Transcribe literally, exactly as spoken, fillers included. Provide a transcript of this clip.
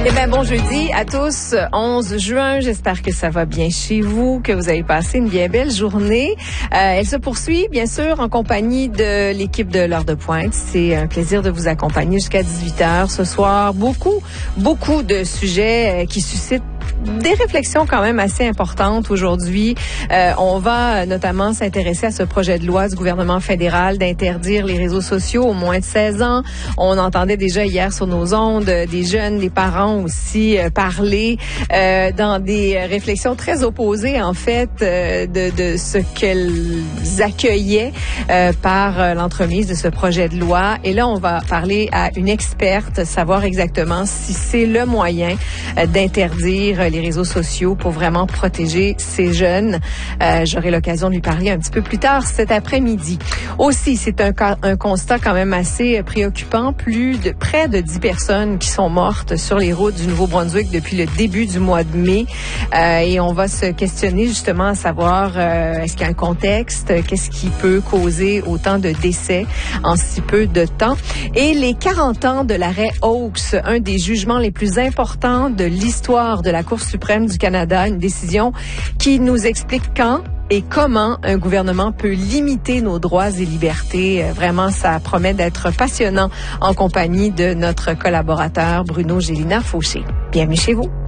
Eh bien, bon jeudi à tous, onze juin. J'espère que ça va bien chez vous, que vous avez passé une bien belle journée. Euh, elle se poursuit, bien sûr, en compagnie de l'équipe de l'heure de pointe. C'est un plaisir de vous accompagner jusqu'à dix-huit heures ce soir. Beaucoup, beaucoup de sujets qui suscitent des réflexions quand même assez importantes aujourd'hui. Euh, on va notamment s'intéresser à ce projet de loi du gouvernement fédéral d'interdire les réseaux sociaux aux moins de seize ans. On entendait déjà hier sur nos ondes des jeunes, des parents aussi euh, parler euh, dans des réflexions très opposées en fait euh, de, de ce qu'elles accueillaient euh, par euh, l'entremise de ce projet de loi. Et là, on va parler à une experte, savoir exactement si c'est le moyen euh, d'interdire les réseaux sociaux pour vraiment protéger ces jeunes. Euh, j'aurai l'occasion de lui parler un petit peu plus tard cet après-midi. Aussi, c'est un, un constat quand même assez préoccupant. Plus de près de dix personnes qui sont mortes sur les routes du Nouveau-Brunswick depuis le début du mois de mai. Euh, et on va se questionner justement à savoir euh, est-ce qu'il y a un contexte, qu'est-ce qui peut causer autant de décès en si peu de temps. Et les quarante ans de l'arrêt Oakes, un des jugements les plus importants de l'histoire de la Cour suprême du Canada, une décision qui nous explique quand et comment un gouvernement peut limiter nos droits et libertés. Vraiment, ça promet d'être passionnant en compagnie de notre collaborateur Bruno Gélina-Fauché. Bienvenue chez vous.